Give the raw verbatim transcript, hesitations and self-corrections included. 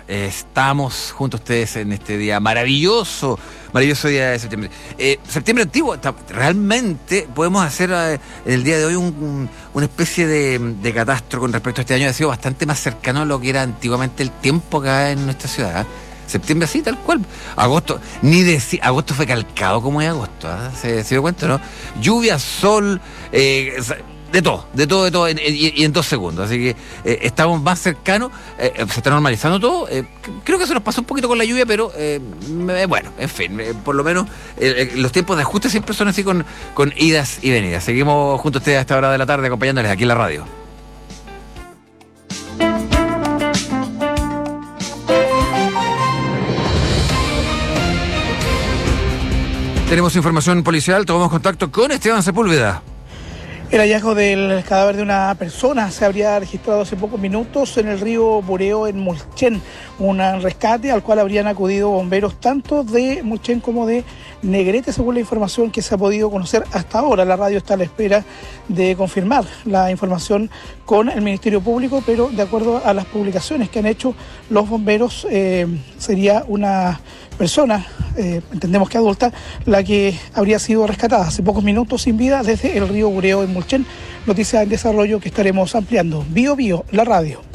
Eh, estamos junto a ustedes en este día maravilloso, maravilloso día de septiembre. Eh, septiembre antiguo, está, realmente podemos hacer eh, el día de hoy un, un, una especie de, de catastro con respecto a este año. Ha sido bastante más cercano a lo que era antiguamente el tiempo acá en nuestra ciudad. ¿eh? Septiembre así, tal cual. Agosto, ni decir, agosto fue calcado como es agosto, ¿eh? ¿Se, se dio cuenta, no? Lluvia, sol, eh, de todo, de todo, de todo, y en, en, en dos segundos. Así que eh, estamos más cercanos, eh, se está normalizando todo. Eh, creo que se nos pasó un poquito con la lluvia, pero eh, bueno, en fin, eh, por lo menos eh, los tiempos de ajuste siempre son así con, con idas y venidas. Seguimos junto a ustedes a esta hora de la tarde acompañándoles aquí en la radio. Tenemos información policial, tomamos contacto con Esteban Sepúlveda. El hallazgo del cadáver de una persona se habría registrado hace pocos minutos en el río Bureo en Mulchen, un rescate al cual habrían acudido bomberos tanto de Mulchen como de Negrete, según la información que se ha podido conocer hasta ahora. La radio está a la espera de confirmar la información con el Ministerio Público, pero de acuerdo a las publicaciones que han hecho los bomberos, eh, sería una persona, eh, entendemos que adulta, la que habría sido rescatada hace pocos minutos sin vida desde el río Bureo en Mulchen. Noticias en desarrollo que estaremos ampliando. Bio Bio, la radio.